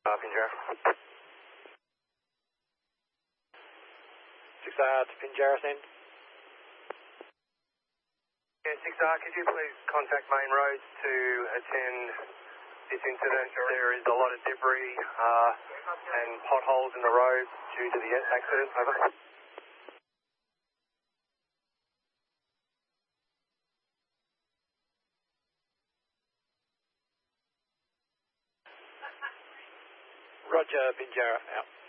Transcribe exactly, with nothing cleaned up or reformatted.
Uh, Pinjarra. six R to Pinjarra send. Yeah, six R, could you please contact Main Roads to attend this incident? There is a lot of debris uh, and potholes in the road due to the accident. Over. Roger, Pinjarra out.